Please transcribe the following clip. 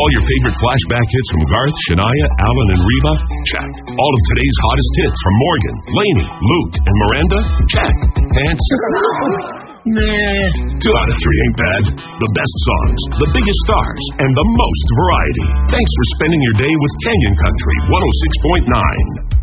All your favorite flashback hits from Garth, Shania, Alan, and Reba? Check. All of today's hottest hits from Morgan, Lainey, Luke, and Miranda? Check. Answer. Nah. 2 out of 3 ain't bad. The best songs, the biggest stars, and the most variety. Thanks for spending your day with Canyon Country 106.9.